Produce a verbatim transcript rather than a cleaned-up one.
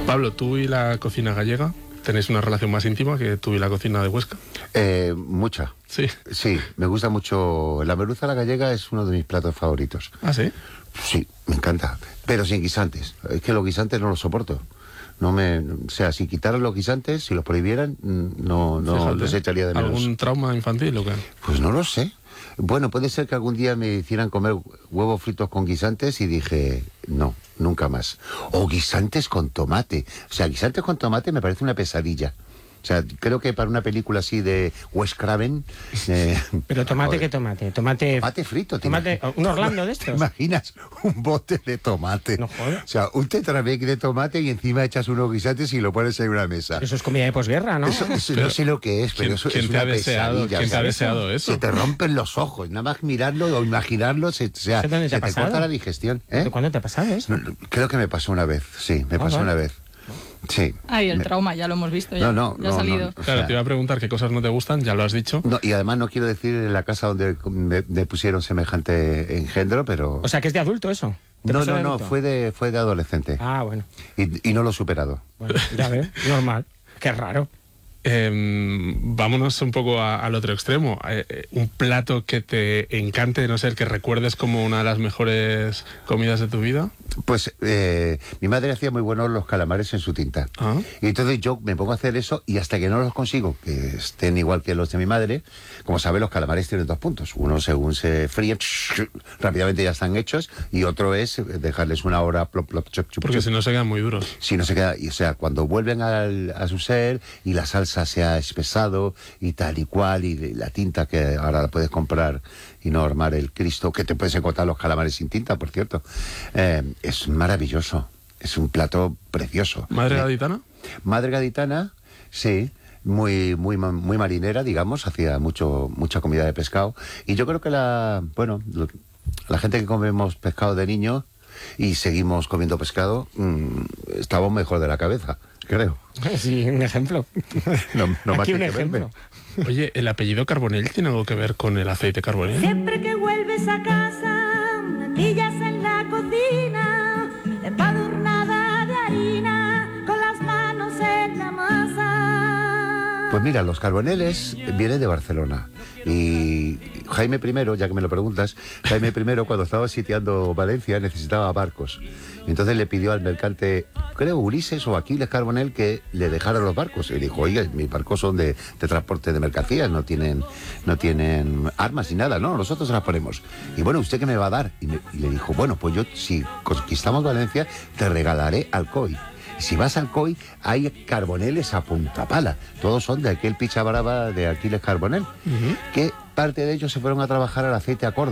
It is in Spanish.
Pablo, ¿tú y la cocina gallega tenéis una relación más íntima que tú y la cocina de Huesca? Eh, mucha. Sí. Sí, me gusta mucho. La merluza a la gallega es uno de mis platos favoritos. ¿Ah, sí? Sí, me encanta. Pero sin guisantes. Es que los guisantes no los soporto. No me, o sea, si quitaran los guisantes, si los prohibieran, no, no Fíjate, los echaría de menos. ¿Algún trauma infantil o qué? Pues no lo sé. Bueno, puede ser que algún día me hicieran comer huevos fritos con guisantes y dije, no, nunca más. O guisantes con tomate. O sea, guisantes con tomate me parece una pesadilla. O sea, creo que para una película así de Wes Craven... Eh, Pero tomate, joder. ¿qué tomate? Tomate... Tomate frito. Tomate, un Orlando de estos. ¿Te imaginas un bote de tomate? No jodas. O sea, un tetrabec de tomate y encima echas unos guisantes y lo pones en una mesa. Eso es comida de posguerra, ¿no? Eso, eso Pero, no sé lo que es, pero ¿quién, eso quién es te una ha deseado, pesadilla. ¿quién te ha ¿sabes? deseado eso? Se te rompen los ojos, nada más mirarlo o imaginarlo, se, o sea, ¿Eso dónde te se ha te pasado? corta la digestión. ¿Eh? ¿Cuándo te ha pasado eso? No, no, creo que me pasó una vez, sí, me Ah, pasó vale. una vez. Sí. Ay, el Me- trauma, ya lo hemos visto, ya, No, no, ya ha no, salido. no. O Claro, sea, te iba a preguntar qué cosas no te gustan, ya lo has dicho. no, y además no quiero decir en la casa donde me, me pusieron semejante engendro, pero... O sea, que es de adulto eso. ¿Te no, pasó no, de no, adulto? fue de, fue de adolescente. Ah, bueno. Y, y no lo he superado. Bueno, ya ves, normal. Qué raro. Eh, vámonos un poco a- al otro extremo. Eh, eh, un plato que te encante, no sé, el que recuerdes como una de las mejores comidas de tu vida. Pues eh, mi madre hacía muy buenos los calamares en su tinta. Ah. Y entonces yo me pongo a hacer eso y hasta que no los consigo, que estén igual que los de mi madre, como sabe, los calamares tienen dos puntos. Uno según se fríen, rápidamente ya están hechos, y otro es dejarles una hora, plop, plop, chup, chup, Porque chup. si no se quedan muy duros. Si no se queda, y, o sea, cuando vuelven al- a su ser y la salsa se ha espesado y tal y cual, y la tinta que ahora la puedes comprar y no armar el Cristo, que te puedes encontrar los calamares sin tinta, por cierto, eh, es maravilloso, es un plato precioso. ¿Madre Eh, gaditana? Madre gaditana, sí, muy muy ma- muy marinera, digamos, hacía mucho mucha comida de pescado, y yo creo que la, bueno, lo- la gente que comemos pescado de niño y seguimos comiendo pescado, mmm, estamos mejor de la cabeza, creo. Sí, un ejemplo. No, no más Aquí un que verme. ejemplo. Oye, ¿el apellido Carbonell tiene algo que ver con el aceite Carbonell? Siempre que vuelves a casa, me pillas en la cocina, empadurnada de harina, con las manos en la masa. Pues mira, los carboneles vienen de Barcelona. Y Jaime I, ya que me lo preguntas, Jaime I, cuando estaba sitiando Valencia, necesitaba barcos. Y entonces le pidió al mercante, creo Ulises o Aquiles Carbonell, que le dejara los barcos. Y le dijo, oiga, mis barcos son de, de transporte de mercancías, no tienen, no tienen armas ni nada, no, nosotros se las ponemos. Y bueno, ¿usted qué me va a dar? Y, me- y le dijo, bueno, pues yo, si conquistamos Valencia, te regalaré Alcoy. Y si vas al C O I, hay carboneles a punta pala. Todos son de aquel picha brava de Aquiles Carbonell. Que parte de ellos se fueron a trabajar al aceite a Córdoba.